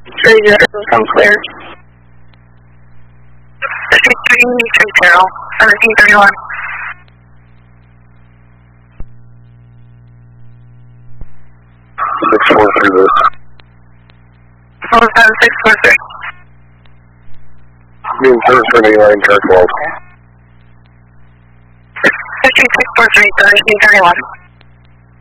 30, sounds clear. 330, 1731. 643 this. 47643. Being service for the line, car 12. 15643, 1731.